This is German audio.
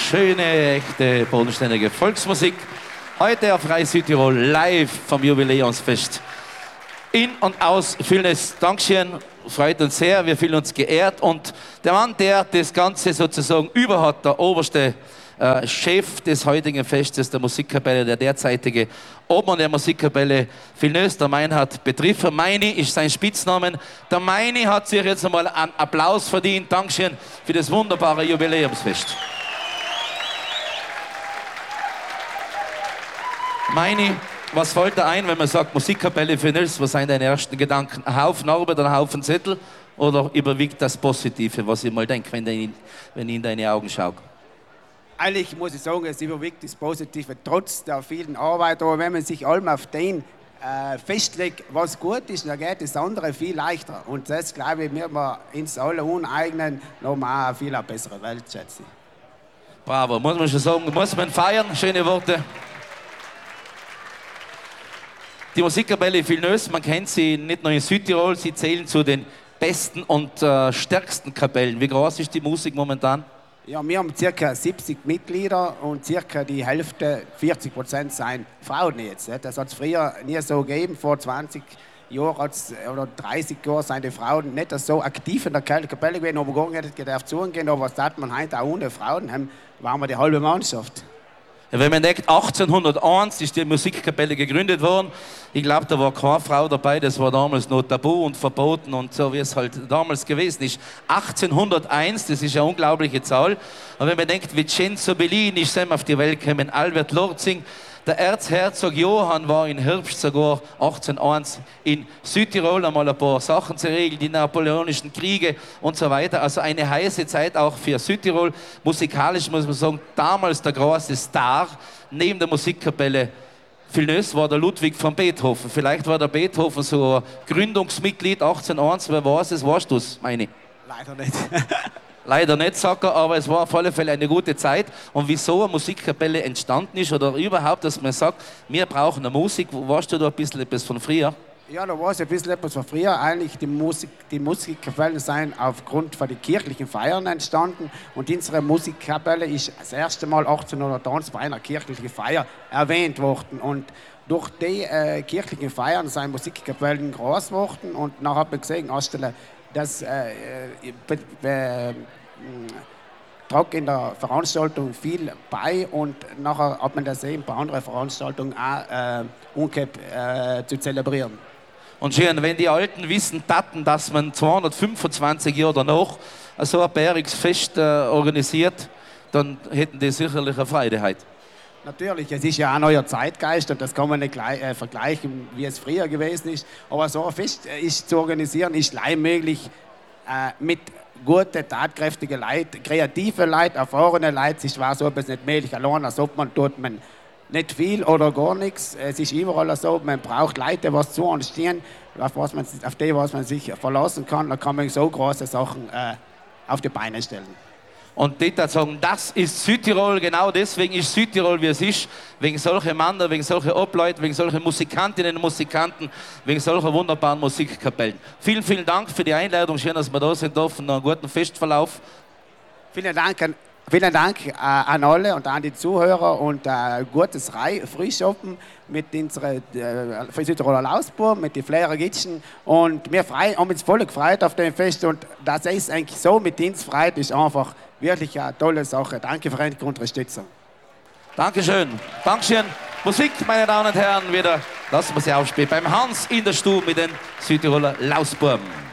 schöne, echte, bodenständige Volksmusik. Heute auf Freie Südtirol live vom Jubiläumsfest. In und aus Villnes. Dankeschön, freut uns sehr, wir fühlen uns geehrt. Und der Mann, der das Ganze sozusagen über hat, der oberste Chef des heutigen Festes der Musikkapelle, der derzeitige Obmann der Musikkapelle Villnes, der Meinhard Betriffer. Meini ist sein Spitznamen. Der Meini hat sich jetzt einmal einen Applaus verdient. Dankeschön für das wunderbare Jubiläumsfest. Meini, was fällt dir ein, wenn man sagt Musikkapelle Villnes? Was sind deine ersten Gedanken? Ein Haufen Arbeit oder ein Haufen Zettel? Oder überwiegt das Positive, was ich mal denke, wenn ich in deine Augen schaue? Eigentlich muss ich sagen, es überwiegt das Positive trotz der vielen Arbeit. Aber wenn man sich allem auf den festlegt, was gut ist, dann geht das andere viel leichter. Und das, glaube ich, wird man ins alle uneignen nochmal eine viel bessere Welt schätzen. Bravo, muss man schon sagen, muss man feiern. Schöne Worte. Die Musikkapelle Villnes, man kennt sie nicht nur in Südtirol, sie zählen zu den besten und stärksten Kapellen. Wie groß ist die Musik momentan? Ja, wir haben ca. 70 Mitglieder und ca. die Hälfte, 40% sind Frauen jetzt. Das hat es früher nie so gegeben. Vor 20 Jahren oder 30 Jahren sind die Frauen nicht so aktiv in der Kapelle gewesen, aber gar nicht gedacht zugehen. Aber was tat man heute auch ohne Frauen? Waren wir die halbe Mannschaft. Ja, wenn man denkt, 1801 ist die Musikkapelle gegründet worden. Ich glaube, da war keine Frau dabei, das war damals noch tabu und verboten und so, wie es halt damals gewesen ist. 1801, das ist eine unglaubliche Zahl. Und wenn man denkt, Vincenzo Bellini ist auf die Welt gekommen, Albert Lorzing, der Erzherzog Johann war im Herbst sogar 1801 in Südtirol, einmal ein paar Sachen zu regeln, die napoleonischen Kriege und so weiter. Also eine heiße Zeit auch für Südtirol. Musikalisch muss man sagen, damals der große Star neben der Musikkapelle Villnes war der Ludwig von Beethoven. Vielleicht war der Beethoven so ein Gründungsmitglied 1801, wer weiß es, weißt du es, meine ich? Leider nicht. Leider nicht, sagt er, aber es war auf alle Fälle eine gute Zeit. Und wieso eine Musikkapelle entstanden ist oder überhaupt, dass man sagt, wir brauchen eine Musik, weißt du da ein bisschen etwas von früher? Ja, da war es ein bisschen etwas von früher. Eigentlich die Musikkapellen sind aufgrund von den kirchlichen Feiern entstanden. Und unsere Musikkapelle ist das erste Mal 1801 bei einer kirchlichen Feier erwähnt worden. Und durch die kirchlichen Feiern sind Musikkapellen groß geworden. Und nachher hat man gesehen, anstelle das tragt in der Veranstaltung viel bei und nachher hat man das eben bei anderen Veranstaltungen auch umgekehrt zu zelebrieren. Und schön, wenn die Alten wissen taten, dass man 225 Jahre danach so ein bäriges Fest organisiert, dann hätten die sicherlich eine Freude heute. Natürlich, es ist ja auch ein neuer Zeitgeist und das kann man nicht vergleichen, wie es früher gewesen ist. Aber so ein Fest ist zu organisieren, ist leicht möglich mit guten, tatkräftigen Leuten, kreativen Leuten, erfahrenen Leuten. Es ist zwar so etwas nicht möglich, allein als ob man tut man nicht viel oder gar nichts. Es ist überall so, man braucht Leute, die was zu anstehen, auf die was man sich verlassen kann. Da kann man so große Sachen auf die Beine stellen. Und die sagen, das ist Südtirol, genau deswegen ist Südtirol, wie es ist, wegen solcher Männer, wegen solcher Obleute, wegen solcher Musikantinnen und Musikanten, wegen solcher wunderbaren Musikkapellen. Vielen, vielen Dank für die Einladung, schön, dass wir da sind dürfen, noch einen guten Festverlauf. Vielen Dank an alle und an die Zuhörer und gutes Frühschoppen mit unserer Südtiroler Lausburg, mit den Flair Gitschen. Und wir haben uns voll gefreut auf dem Fest und dass es eigentlich so mit uns freut, ist einfach wirklich eine tolle Sache. Danke für eure Unterstützung. Dankeschön. Dankeschön. Musik, meine Damen und Herren, wieder lassen wir sie aufspielen beim Hans in der Stube mit den Südtiroler Lausbuben.